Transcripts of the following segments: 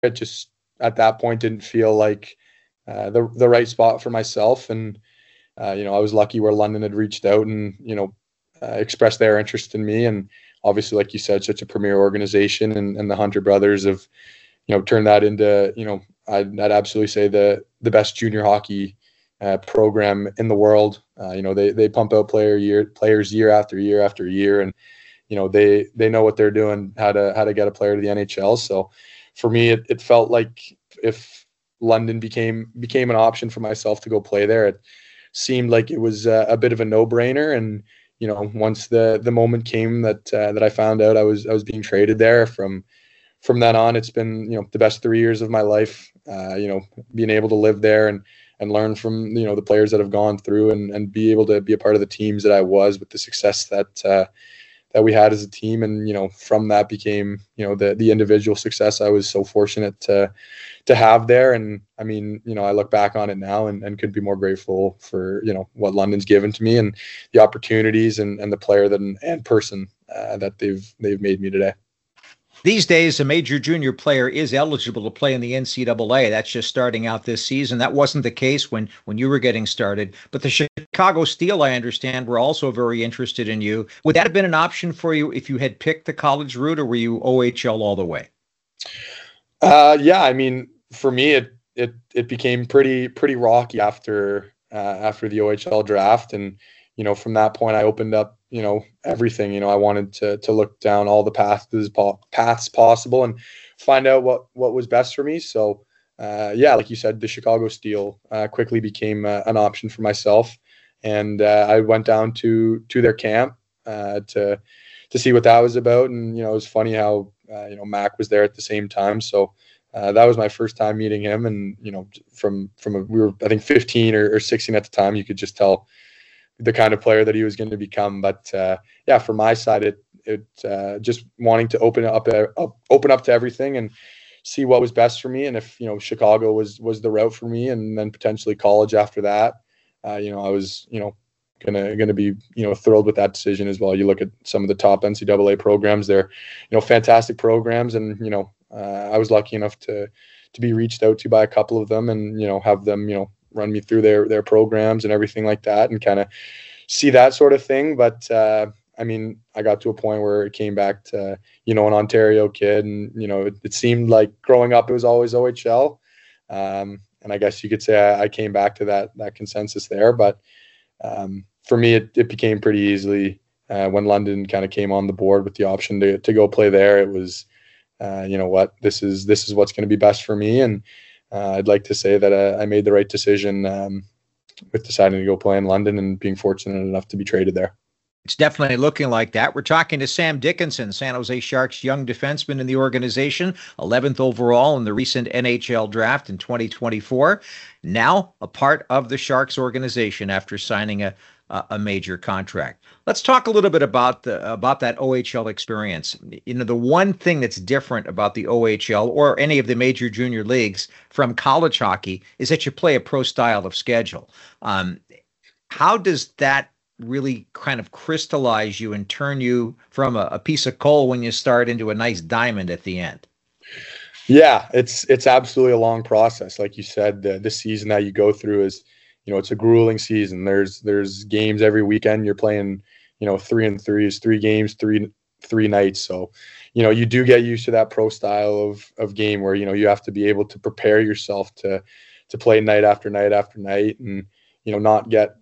It just at that point didn't feel like the right spot for myself. And I was lucky where London had reached out and expressed their interest in me. And obviously, like you said, such a premier organization, and the Hunter brothers have turned that into I'd absolutely say the best junior hockey program in the world. They pump out players year after year after year, and they know what they're doing, how to get a player to the NHL. So for me, it felt like if London became an option for myself to go play there, it seemed like it was a bit of a no-brainer. And once the moment came that I found out I was being traded there, from then on, it's been the best 3 years of my life. Being able to live there and learn from the players that have gone through, and be able to be a part of the teams that I was, with the success that we had as a team. And from that became the individual success I was so fortunate to have there. And I mean, I look back on it now and could be more grateful for what London's given to me, and the opportunities and the player and person that they've made me today. These days, a major junior player is eligible to play in the NCAA. That's just starting out this season. That wasn't the case when you were getting started. But the Chicago Steel, I understand, were also very interested in you. Would that have been an option for you if you had picked the college route, or were you OHL all the way? Yeah, I mean, for me, it became pretty rocky after the OHL draft, and from that point, I opened up everything. I wanted to look down all the paths possible and find out what was best for me. So yeah, like you said, the Chicago Steel quickly became an option for myself, and I went down to their camp to see what that was about. And it was funny how Mac was there at the same time, so that was my first time meeting him. And we were, I think, 15 or 16 at the time. You could just tell the kind of player that he was going to become. But yeah, from my side, it just wanting to open up to everything and see what was best for me. And if Chicago was the route for me, and then potentially college after that, I was gonna be thrilled with that decision as well. You look at some of the top NCAA programs; they're fantastic programs, and I was lucky enough to be reached out to by a couple of them, and have them run me through their programs and everything like that, and kind of see that sort of thing. But I mean, I got to a point where it came back to an Ontario kid, and it seemed like growing up it was always OHL, and I guess you could say I came back to that consensus there. But for me, it became pretty easily when London kind of came on the board with the option to go play there. It was this is what's going to be best for me. And I'd like to say that I made the right decision with deciding to go play in London and being fortunate enough to be traded there. It's definitely looking like that. We're talking to Sam Dickinson, San Jose Sharks young defenseman in the organization, 11th overall in the recent NHL draft in 2024. Now a part of the Sharks organization after signing a major contract. Let's talk a little bit about that OHL experience. The one thing that's different about the OHL or any of the major junior leagues from college hockey is that you play a pro style of schedule. How does that really kind of crystallize you and turn you from a piece of coal when you start into a nice diamond at the end? Yeah, it's absolutely a long process. Like you said, the season that you go through is, it's a grueling season. There's games every weekend. You're playing, 3 and 3s, 3 games, three nights. So, you do get used to that pro style of game where, you have to be able to prepare yourself to play night after night after night, and, not get,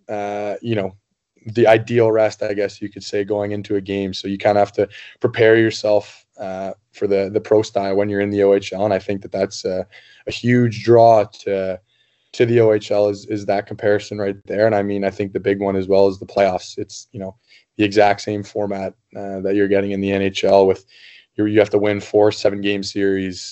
the ideal rest, I guess you could say, going into a game. So you kind of have to prepare yourself for the pro style when you're in the OHL. And I think that's a huge draw to the OHL is that comparison right there. And I mean, I think the big one as well is the playoffs. It's, the exact same format that you're getting in the NHL with you have to win 4 7-game series,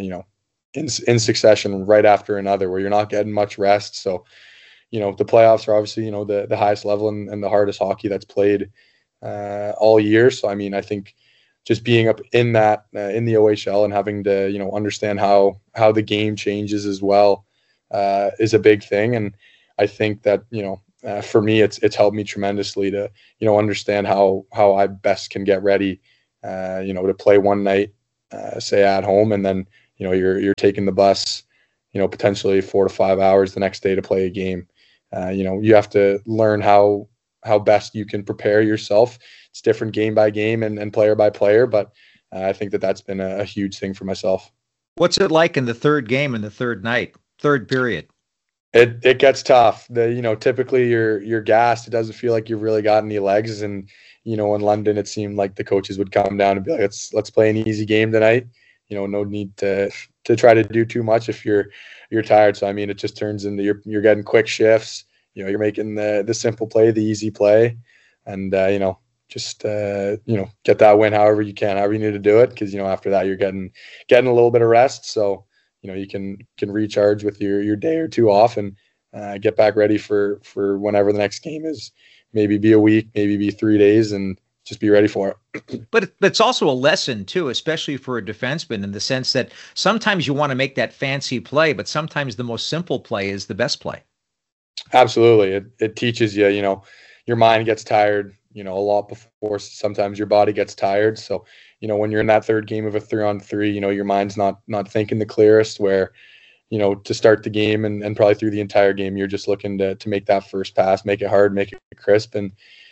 in succession right after another, where you're not getting much rest. So, the playoffs are obviously, the highest level and the hardest hockey that's played all year. So, I mean, I think just being up in that, in the OHL and having to, understand how the game changes as well is a big thing. And I think that, for me, it's helped me tremendously to, understand how I best can get ready, to play one night, say at home, and then, you're taking the bus, potentially 4 to 5 hours the next day to play a game. You have to learn how best you can prepare yourself. It's different game by game and player by player, but I think that's been a huge thing for myself. What's it like in the third game in the third night, third period? It gets tough. Typically you're gassed. It doesn't feel like you've really got any legs. And in London, it seemed like the coaches would come down and be like, let's play an easy game tonight. No need to try to do too much if you're tired. So I mean, it just turns into you're getting quick shifts. You're making the simple play, the easy play, and just get that win however you can, however you need to do it, because after that you're getting a little bit of rest, so you can recharge with your day or two off and get back ready for whenever the next game is. Maybe be a week, maybe be 3 days, and just be ready for it. But it's also a lesson too, especially for a defenseman, in the sense that sometimes you want to make that fancy play, but sometimes the most simple play is the best play. Absolutely. It teaches you, your mind gets tired, a lot before sometimes your body gets tired. So, when you're in that third game of a 3-on-3, your mind's not thinking the clearest, where, to start the game and probably through the entire game, you're just looking to make that first pass, make it hard, make it crisp. And,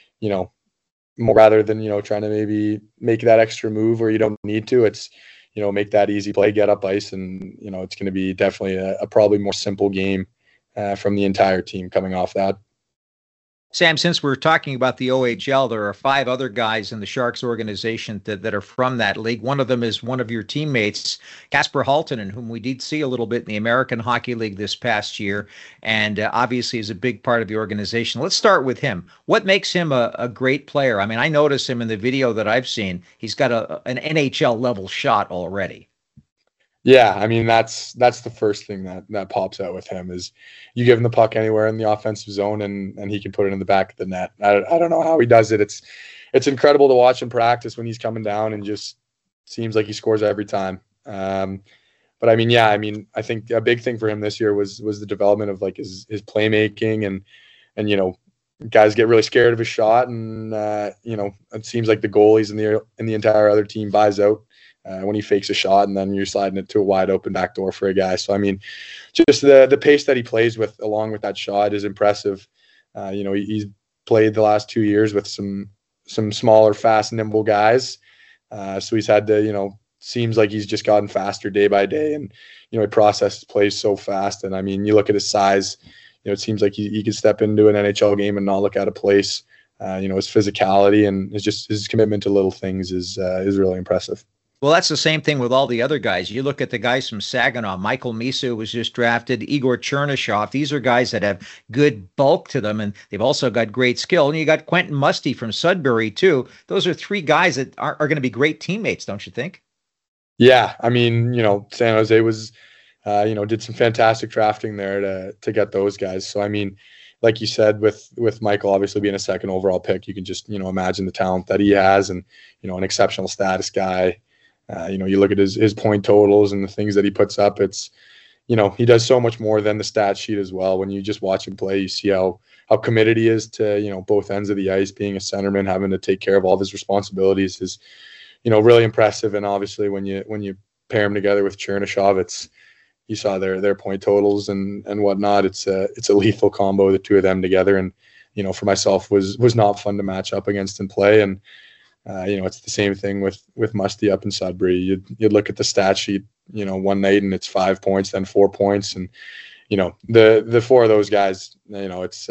more rather than, trying to maybe make that extra move where you don't need to, it's, make that easy play, get up ice. And, it's going to be definitely a probably more simple game from the entire team coming off that. Sam, since we're talking about the OHL, there are 5 other guys in the Sharks organization that are from that league. One of them is one of your teammates, Kasper Halttunen, whom we did see a little bit in the American Hockey League this past year, and obviously is a big part of the organization. Let's start with him. What makes him a great player? I mean, I notice him in the video that I've seen. He's got an NHL level shot already. Yeah, I mean, that's the first thing that pops out with him is you give him the puck anywhere in the offensive zone and he can put it in the back of the net. I don't know how he does it. It's incredible to watch him practice when he's coming down, and just seems like he scores every time. But I mean, I think a big thing for him this year was the development of like his playmaking and guys get really scared of his shot, and it seems like the goalies in the entire other team buys out when he fakes a shot, and then you're sliding it to a wide open back door for a guy. So I mean, just the pace that he plays with along with that shot is impressive. He's played the last 2 years with some smaller, fast, nimble guys. So he's had to, seems like he's just gotten faster day by day, and he processes plays so fast. And I mean, you look at his size, it seems like he could step into an NHL game and not look out of place. His physicality and his commitment to little things is really impressive. Well, that's the same thing with all the other guys. You look at the guys from Saginaw. Michael Misu was just drafted. Igor Chernyshov. These are guys that have good bulk to them, and they've also got great skill. And you got Quentin Musty from Sudbury, too. Those are 3 guys that are going to be great teammates, don't you think? Yeah. I mean, San Jose was, did some fantastic drafting there to get those guys. So, I mean, like you said, with Michael obviously being a second overall pick, you can just, imagine the talent that he has, and, an exceptional status guy. You look at his point totals and the things that he puts up. It's, he does so much more than the stat sheet as well. When you just watch him play, you see how committed he is to, both ends of the ice. Being a centerman, having to take care of all of his responsibilities is, really impressive. And obviously when you pair him together with Chernyshov, you saw their point totals and whatnot. It's a lethal combo, the two of them together. And, for myself was not fun to match up against and play. And, it's the same thing with Musty up in Sudbury. You'd look at the stat sheet, one night and it's 5 points, then 4 points. And, the 4 of those guys, it's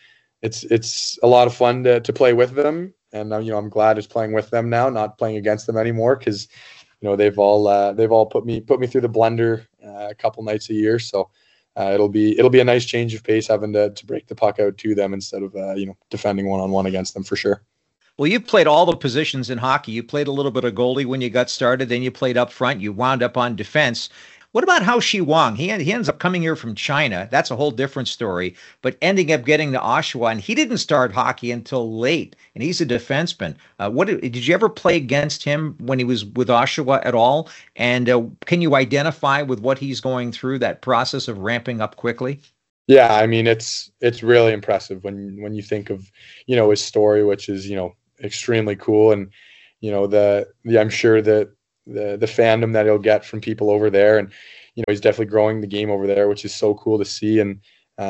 a lot of fun to play with them. And, I'm glad it's playing with them now, not playing against them anymore. Cause they've all put me through the blender a couple nights a year. So it'll be a nice change of pace having to break the puck out to them instead of, defending one-on-one against them for sure. Well, you played all the positions in hockey. You played a little bit of goalie when you got started. Then you played up front. You wound up on defense. What about Hao-Shi Wang? He ends up coming here from China. That's a whole different story. But ending up getting to Oshawa, and he didn't start hockey until late. And he's a defenseman. Did you ever play against him when he was with Oshawa at all? And can you identify with what he's going through, that process of ramping up quickly? Yeah, I mean, it's really impressive when you think of, his story, which is, extremely cool. And, I'm sure that the fandom that he'll get from people over there, and he's definitely growing the game over there, which is so cool to see. And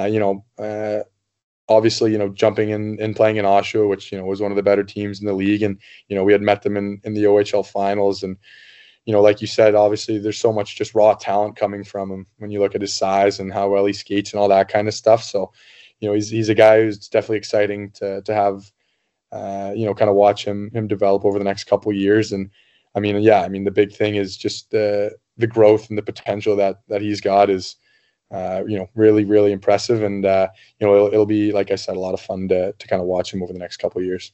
obviously, jumping in and playing in Oshawa, which was one of the better teams in the league, and we had met them in the OHL finals, and like you said, obviously there's so much just raw talent coming from him when you look at his size and how well he skates and all that kind of stuff. So he's a guy who's definitely exciting to have kind of watch him develop over the next couple of years. And the big thing is just the growth and the potential that he's got is really, really impressive. And it'll be, like I said, a lot of fun to kind of watch him over the next couple of years.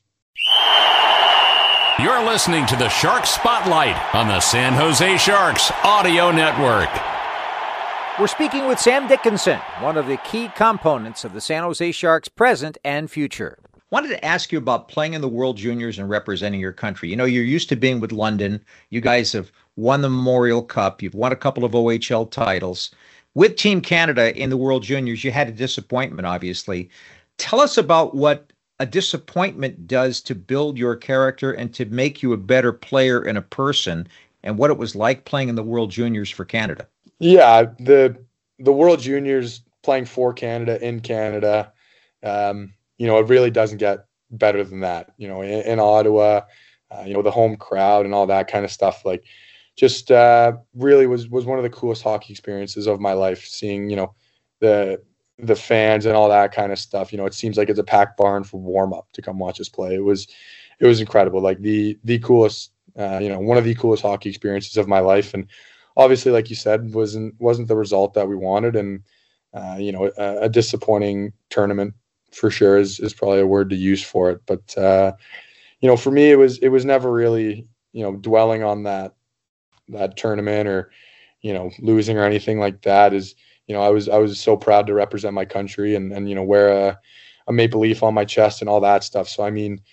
You're listening to the Sharks Spotlight on the San Jose Sharks Audio Network. We're speaking with Sam Dickinson, one of the key components of the San Jose Sharks' present and future. Wanted to ask you about playing in the World Juniors and representing your country. You're used to being with London. You guys have won the Memorial Cup. You've won a couple of OHL titles. With Team Canada in the World Juniors, you had a disappointment, obviously. Tell us about what a disappointment does to build your character and to make you a better player and a person, and what it was like playing in the World Juniors for Canada. Yeah, the World Juniors, playing for Canada in Canada, it really doesn't get better than that. In Ottawa, the home crowd and all that kind of stuff, like just really was one of the coolest hockey experiences of my life, seeing, the fans and all that kind of stuff. It seems like it's a packed barn for warm up to come watch us play. It was incredible. Like the coolest, one of the coolest hockey experiences of my life. And obviously, like you said, wasn't the result that we wanted. And, a disappointing tournament for sure is probably a word to use for it. But, for me, it was never really, dwelling on that tournament or, losing or anything like that. I was so proud to represent my country and wear a maple leaf on my chest and all that stuff. So, I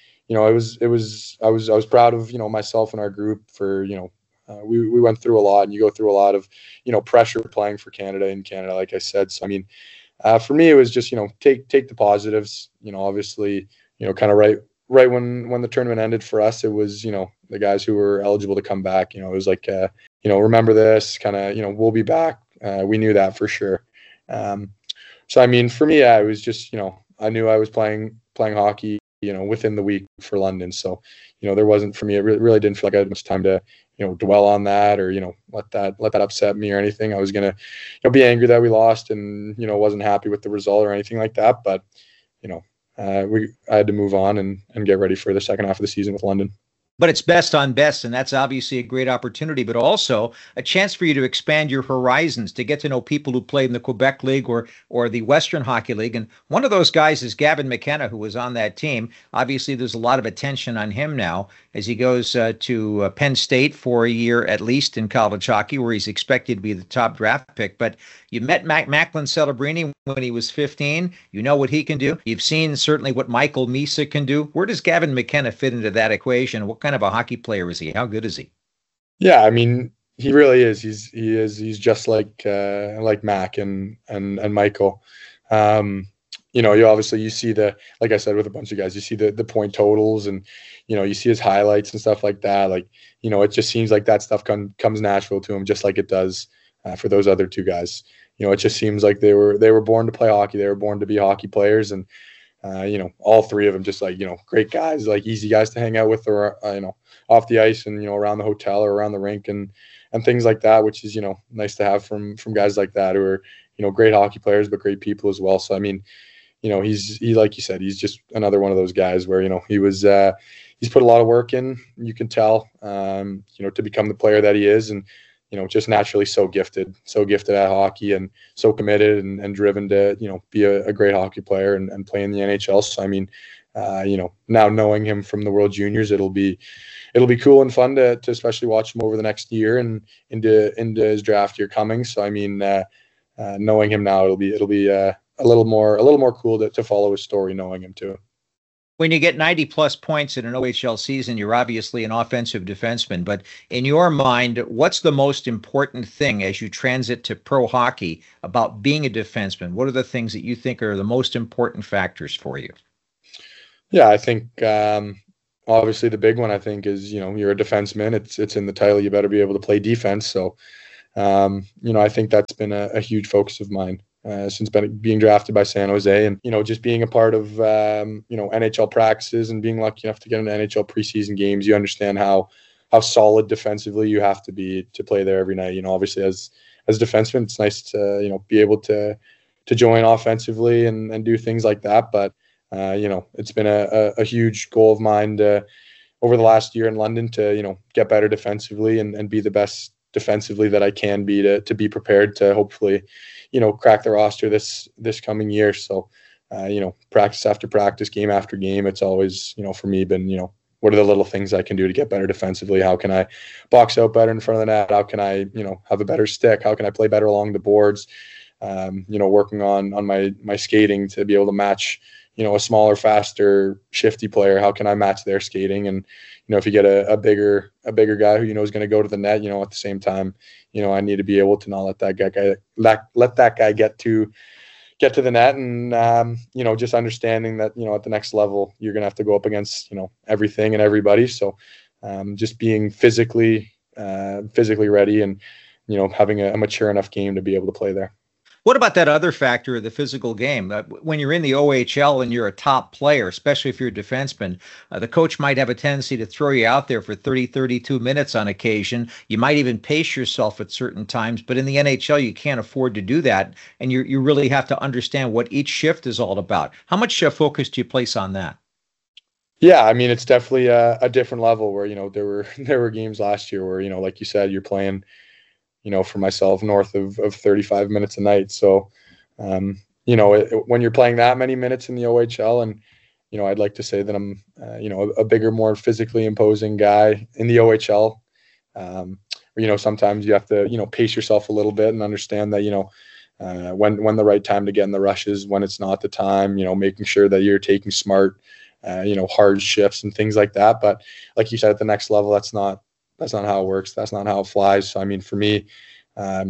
was proud of, myself and our group for, we went through a lot, and you go through a lot of, pressure playing for Canada in Canada, like I said. So, for me, it was just, take the positives, obviously, kind of right when the tournament ended for us, it was, the guys who were eligible to come back, it was like, remember this kind of, we'll be back. We knew that for sure. So, for me, it was just, I knew I was playing hockey, within the week for London. So, there wasn't, for me, it really didn't feel like I had much time to, dwell on that or, let that upset me or anything. I was going to, be angry that we lost and, wasn't happy with the result or anything like that. But, I had to move on and get ready for the second half of the season with London. But it's best on best, and that's obviously a great opportunity, but also a chance for you to expand your horizons, to get to know people who played in the Quebec League or the Western Hockey League. And one of those guys is Gavin McKenna, who was on that team. Obviously, there's a lot of attention on him now as he goes to Penn State for a year at least in college hockey, where he's expected to be the top draft pick. But you met Macklin Celebrini when he was 15. You know what he can do. You've seen certainly what Michael Misa can do. Where does Gavin McKenna fit into that equation? What kind of a hockey player is he? How good is he? Yeah, he really is. He's just like Mac and Michael. You obviously you see like I said, with a bunch of guys, you see the point totals and, you see his highlights and stuff like that. Like, it just seems like that stuff comes natural to him, just like it does for those other two guys. It just seems like they were born to play hockey. They were born to be hockey players. And, all three of them just like, great guys, like easy guys to hang out with or, off the ice and, around the hotel or around the rink and things like that, which is, nice to have from guys like that who are, great hockey players, but great people as well. So, he's like you said, he's just another one of those guys where, he's put a lot of work in, you can tell, to become the player that he is. And, just naturally so gifted at hockey and so committed and driven to, be a great hockey player and play in the NHL. So, now knowing him from the World Juniors, it'll be cool and fun to especially watch him over the next year and into his draft year coming. So, knowing him now, it'll be a little more cool to follow his story, knowing him too. When you get 90 plus points in an OHL season, you're obviously an offensive defenseman, but in your mind, what's the most important thing as you transit to pro hockey about being a defenseman? What are the things that you think are the most important factors for you? Yeah, I think obviously the big one I think is, you're a defenseman. It's in the title. You better be able to play defense. So, I think that's been a huge focus of mine since being drafted by San Jose, and just being a part of NHL practices and being lucky enough to get into NHL preseason games. You understand how solid defensively you have to be to play there every night. Obviously as defensemen, it's nice to be able to join offensively and do things like that. But it's been a huge goal of mine to, over the last year in London, to get better defensively and be the best defensively that I can be to be prepared to hopefully crack the roster this coming year. So practice after practice, game after game, it's always for me been what are the little things I can do to get better defensively? How can I box out better in front of the net? How can I have a better stick? How can I play better along the boards? Working on my skating to be able to match a smaller, faster, shifty player. How can I match their skating? And if you get a bigger guy who is going to go to the net, at the same time, I need to be able to not let that guy get to the net, and just understanding that at the next level you're going to have to go up against everything and everybody. So just being physically ready and having a mature enough game to be able to play there. What about that other factor of the physical game? When you're in the OHL and you're a top player, especially if you're a defenseman, the coach might have a tendency to throw you out there for 30, 32 minutes on occasion. You might even pace yourself at certain times, but in the NHL, you can't afford to do that. And you really have to understand what each shift is all about. How much focus do you place on that? Yeah, I mean, it's definitely a different level where, there were games last year where, like you said, you're playing for myself, north of 35 minutes a night. So, when you're playing that many minutes in the OHL, and, I'd like to say that I'm, a bigger, more physically imposing guy in the OHL. Sometimes you have to, pace yourself a little bit and understand that, when the right time to get in the rush is, when it's not the time, making sure that you're taking smart, hard shifts and things like that. But like you said, at the next level, that's not how it works. That's not how it flies. So, I mean, for me, I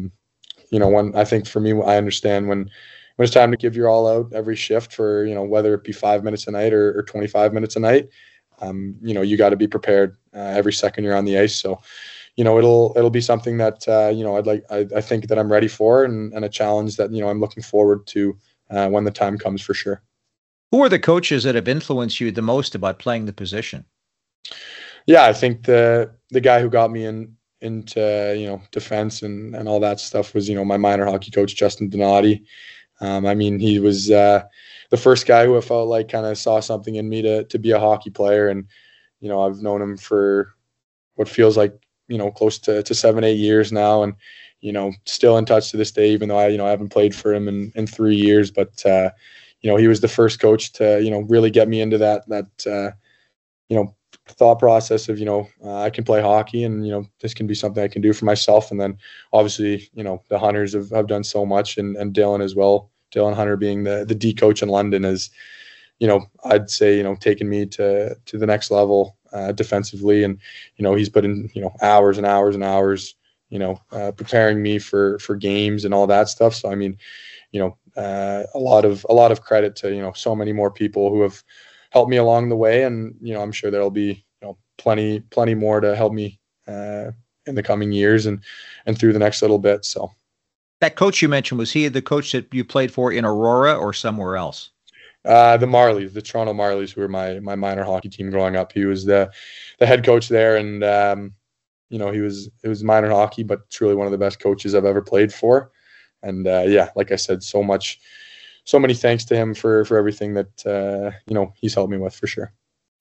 understand when it's time to give your all out every shift for, whether it be 5 minutes a night or 25 minutes a night, you got to be prepared every second you're on the ice. So, it'll be something that, I think that I'm ready for, and a challenge that, I'm looking forward to when the time comes, for sure. Who are the coaches that have influenced you the most about playing the position? Yeah, I think the guy who got me into defense and all that stuff was my minor hockey coach, Justin Donati. I mean, he was the first guy who I felt like kind of saw something in me to be a hockey player, and I've known him for what feels like close to 7-8 years now, and still in touch to this day, even though I haven't played for him in 3 years. But he was the first coach to really get me into that thought process of I can play hockey, and this can be something I can do for myself. And then obviously the Hunters have done so much, and Dylan as well. Dylan Hunter being the D coach in London has I'd say taken me to the next level defensively, and he's put in hours and hours and hours preparing me for games and all that stuff. So I mean a lot of credit to so many more people who have helped me along the way, and I'm sure there'll be plenty more to help me in the coming years and through the next little bit. So that coach you mentioned, was he the coach that you played for in Aurora or somewhere else? The Marlies, the Toronto Marlies, who were my minor hockey team growing up. He was the head coach there, and it was minor hockey, but truly one of the best coaches I've ever played for. And like I said, so many thanks to him for everything that he's helped me with, for sure.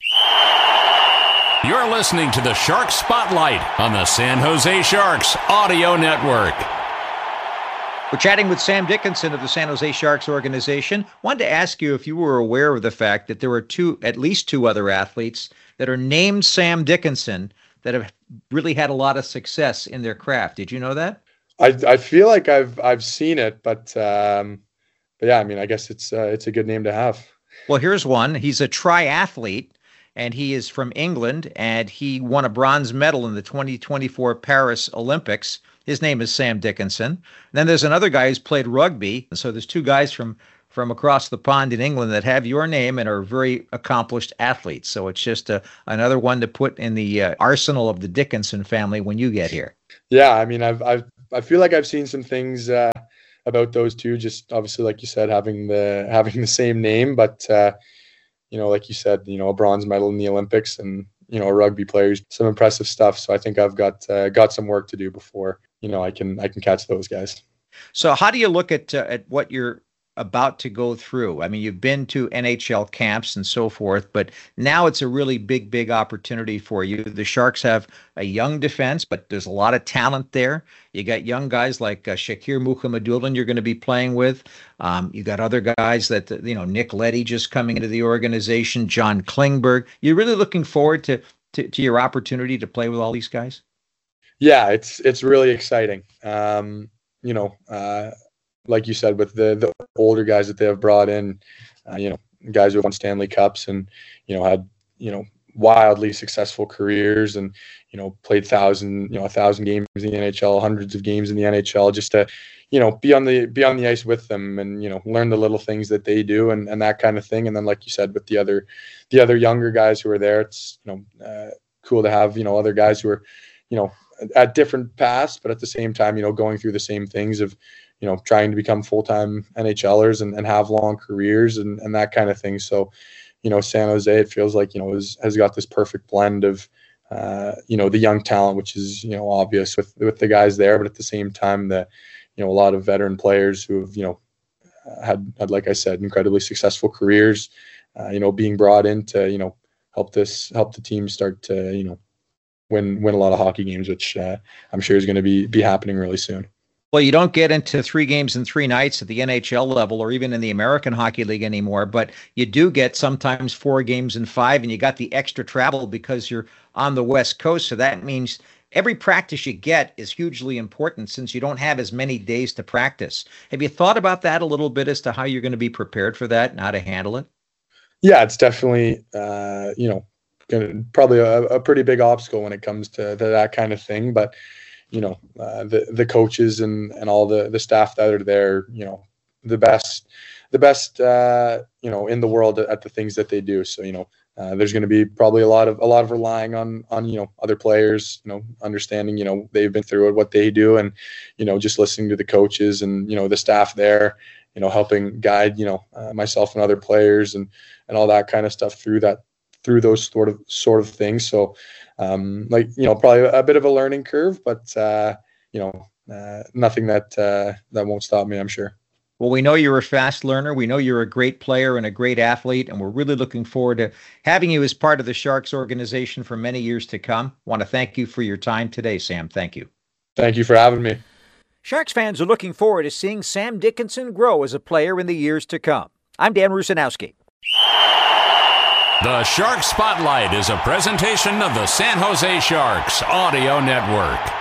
You're listening to the Shark Spotlight on the San Jose Sharks Audio Network. We're chatting with Sam Dickinson of the San Jose Sharks organization. Wanted to ask you if you were aware of the fact that there were at least two other athletes that are named Sam Dickinson that have really had a lot of success in their craft. Did you know that? I feel like I've seen it, but yeah, I mean, I guess it's a good name to have. Well, here's one. He's a triathlete, and he is from England, and he won a bronze medal in the 2024 Paris Olympics. His name is Sam Dickinson. And then there's another guy who's played rugby. So there's two guys from from across the pond in England that have your name and are very accomplished athletes. So it's just another one to put in the arsenal of the Dickinson family when you get here. Yeah, I mean, I feel like I've seen some things about those two. Just obviously, like you said, having the same name, but like you said, a bronze medal in the Olympics and a rugby player, some impressive stuff. So I think I've got some work to do before I can catch those guys. So how do you look at what you're about to go through? I mean, you've been to NHL camps and so forth, but now it's a really big opportunity for you. The Sharks have a young defense, but there's a lot of talent there. You got young guys like Shakir Mukhamadullin you're going to be playing with. You got other guys that, Nick Leddy just coming into the organization, John Klingberg. You're really looking forward to your opportunity to play with all these guys? Yeah, it's really exciting. Like you said, with the older guys that they have brought in, guys who have won Stanley Cups and, had, wildly successful careers and, played 1,000 games in the NHL, hundreds of games in the NHL, just to, be on the ice with them and, learn the little things that they do and that kind of thing. And then, like you said, with the other younger guys who are there, it's, cool to have, other guys who are, at different paths, but at the same time, going through the same things of, trying to become full-time NHLers and have long careers and that kind of thing. So, San Jose, it feels like, has got this perfect blend of, the young talent, which is, obvious with the guys there, but at the same time, a lot of veteran players who have, had, like I said, incredibly successful careers, being brought in to, help the team start to, win a lot of hockey games, which I'm sure is going to be happening really soon. Well, you don't get into 3 games in 3 nights at the NHL level or even in the American Hockey League anymore, but you do get sometimes 4 games in 5, and you got the extra travel because you're on the West Coast. So that means every practice you get is hugely important since you don't have as many days to practice. Have you thought about that a little bit as to how you're going to be prepared for that and how to handle it? Yeah, it's definitely, probably a pretty big obstacle when it comes to that kind of thing. But, the coaches and all the staff that are there, the best, in the world at the things that they do. So, there's going to be probably a lot of relying on, other players, understanding, they've been through it, what they do, and, just listening to the coaches and, the staff there, helping guide, myself and other players and all that kind of stuff through those sort of things. So, probably a bit of a learning curve, but, nothing that won't stop me, I'm sure. Well, we know you're a fast learner. We know you're a great player and a great athlete, and we're really looking forward to having you as part of the Sharks organization for many years to come. I want to thank you for your time today, Sam. Thank you. Thank you for having me. Sharks fans are looking forward to seeing Sam Dickinson grow as a player in the years to come. I'm Dan Rusanowski. The Shark Spotlight is a presentation of the San Jose Sharks Audio Network.